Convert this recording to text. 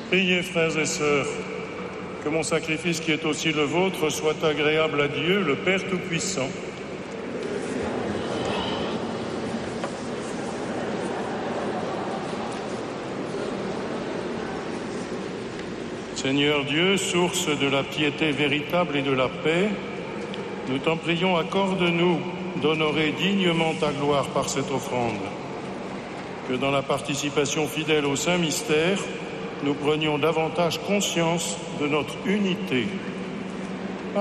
Priez, frères et sœurs, que mon sacrifice qui est aussi le vôtre soit agréable à Dieu, le Père Tout-Puissant. Seigneur Dieu, source de la piété véritable et de la paix, nous t'en prions, accorde-nous d'honorer dignement ta gloire par cette offrande. Que dans la participation fidèle au Saint Mystère, nous prenions davantage conscience de notre unité.